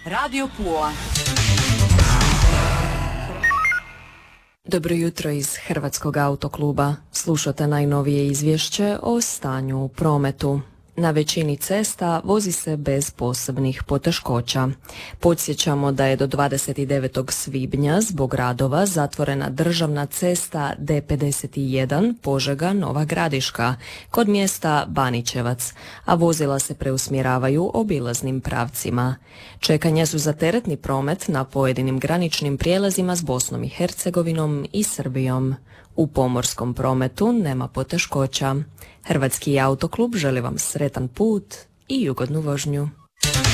Radio Pula. Dobro jutro iz Hrvatskog autokluba. Slušate najnovije izvješće o stanju u prometu. Na većini cesta vozi se bez posebnih poteškoća. Podsjećamo da je do 29. svibnja zbog radova zatvorena državna cesta D51 Požega-Nova Gradiška kod mjesta Banićevac, a vozila se preusmjeravaju obilaznim pravcima. Čekanja su za teretni promet na pojedinim graničnim prijelazima s Bosnom i Hercegovinom i Srbijom. U pomorskom prometu nema poteškoća. Hrvatski autoklub želi vam sretan put i ugodnu vožnju.